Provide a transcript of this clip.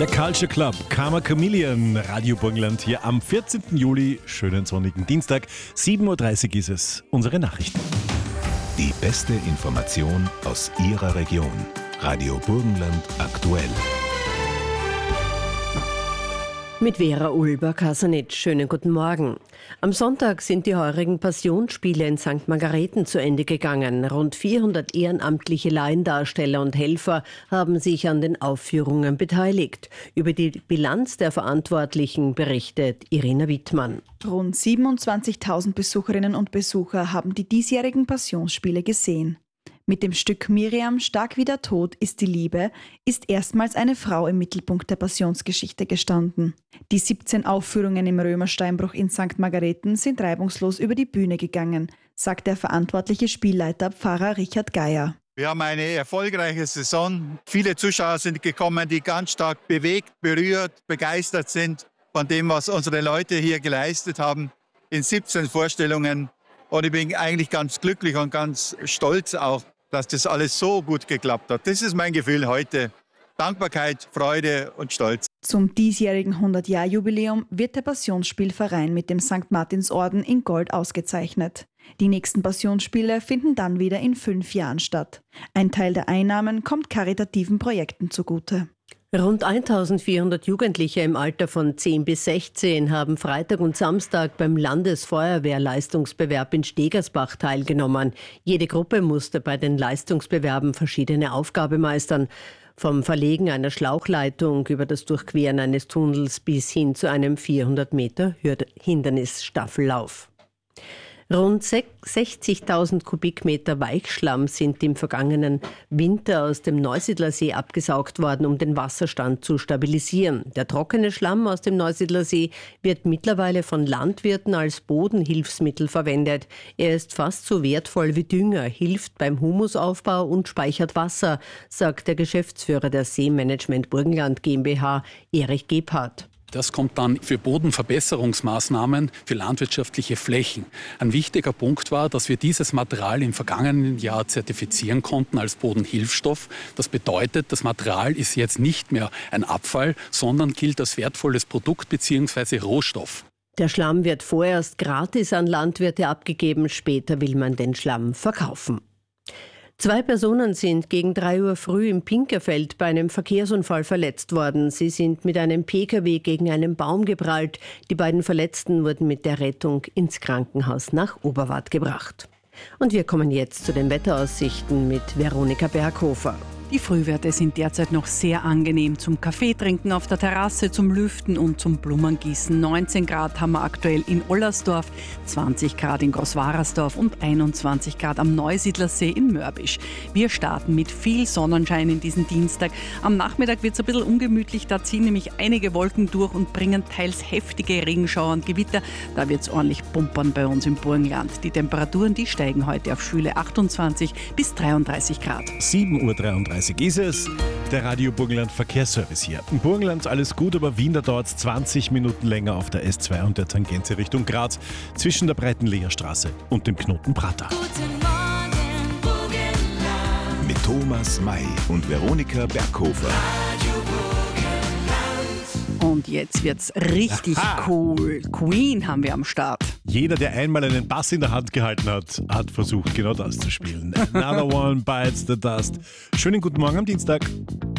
Der Culture Club, Karma Chameleon, Radio Burgenland hier am 14. Juli, schönen sonnigen Dienstag, 7.30 Uhr ist es, unsere Nachrichten. Die beste Information aus Ihrer Region. Radio Burgenland aktuell. Mit Vera Ulber-Kasanitsch. Schönen guten Morgen. Am Sonntag sind die heurigen Passionsspiele in St. Margareten zu Ende gegangen. Rund 400 ehrenamtliche Laiendarsteller und Helfer haben sich an den Aufführungen beteiligt. Über die Bilanz der Verantwortlichen berichtet Irina Wittmann. Rund 27.000 Besucherinnen und Besucher haben die diesjährigen Passionsspiele gesehen. Mit dem Stück Miriam, stark wie der Tod ist die Liebe, ist erstmals eine Frau im Mittelpunkt der Passionsgeschichte gestanden. Die 17 Aufführungen im Römersteinbruch in St. Margareten sind reibungslos über die Bühne gegangen, sagt der verantwortliche Spielleiter Pfarrer Richard Geier. Wir haben eine erfolgreiche Saison. Viele Zuschauer sind gekommen, die ganz stark bewegt, berührt, begeistert sind von dem, was unsere Leute hier geleistet haben in 17 Vorstellungen. Und ich bin eigentlich ganz glücklich und ganz stolz auch, dass das alles so gut geklappt hat. Das ist mein Gefühl heute. Dankbarkeit, Freude und Stolz. Zum diesjährigen 100-Jahr-Jubiläum wird der Passionsspielverein mit dem St. Martinsorden in Gold ausgezeichnet. Die nächsten Passionsspiele finden dann wieder in 5 Jahren statt. Ein Teil der Einnahmen kommt karitativen Projekten zugute. Rund 1400 Jugendliche im Alter von 10 bis 16 haben Freitag und Samstag beim Landesfeuerwehrleistungsbewerb in Stegersbach teilgenommen. Jede Gruppe musste bei den Leistungsbewerben verschiedene Aufgaben meistern. Vom Verlegen einer Schlauchleitung über das Durchqueren eines Tunnels bis hin zu einem 400 Meter Hindernisstaffellauf. Rund 60.000 Kubikmeter Weichschlamm sind im vergangenen Winter aus dem Neusiedlersee abgesaugt worden, um den Wasserstand zu stabilisieren. Der trockene Schlamm aus dem Neusiedlersee wird mittlerweile von Landwirten als Bodenhilfsmittel verwendet. Er ist fast so wertvoll wie Dünger, hilft beim Humusaufbau und speichert Wasser, sagt der Geschäftsführer der Seemanagement Burgenland GmbH, Erich Gebhardt. Das kommt dann für Bodenverbesserungsmaßnahmen für landwirtschaftliche Flächen. Ein wichtiger Punkt war, dass wir dieses Material im vergangenen Jahr zertifizieren konnten als Bodenhilfstoff. Das bedeutet, das Material ist jetzt nicht mehr ein Abfall, sondern gilt als wertvolles Produkt bzw. Rohstoff. Der Schlamm wird vorerst gratis an Landwirte abgegeben, später will man den Schlamm verkaufen. 2 Personen sind gegen 3 Uhr früh im Pinkerfeld bei einem Verkehrsunfall verletzt worden. Sie sind mit einem Pkw gegen einen Baum geprallt. Die beiden Verletzten wurden mit der Rettung ins Krankenhaus nach Oberwart gebracht. Und wir kommen jetzt zu den Wetteraussichten mit Veronika Berghofer. Die Frühwerte sind derzeit noch sehr angenehm zum Kaffeetrinken auf der Terrasse, zum Lüften und zum Blumengießen. 19 Grad haben wir aktuell in Ollersdorf, 20 Grad in Großwarersdorf und 21 Grad am Neusiedlersee in Mörbisch. Wir starten mit viel Sonnenschein in diesen Dienstag. Am Nachmittag wird es ein bisschen ungemütlich, da ziehen nämlich einige Wolken durch und bringen teils heftige Regenschauer und Gewitter. Da wird es ordentlich pumpern bei uns im Burgenland. Die Temperaturen, die steigen heute auf schwüle 28 bis 33 Grad. 7.33 Uhr ist es, der Radio Burgenland Verkehrsservice hier. In Burgenland alles gut, aber Wien, da dauert es 20 Minuten länger auf der S2 und der Tangente Richtung Graz zwischen der Breitenleherstraße und dem Knoten Prater. Guten Morgen, Burgenland. Mit Thomas May und Veronika Berghofer. Radio Burgenland. Und jetzt wird's richtig cool. Queen haben wir am Start. Jeder, der einmal einen Bass in der Hand gehalten hat, hat versucht, genau das zu spielen. Another One Bites the Dust. Schönen guten Morgen am Dienstag.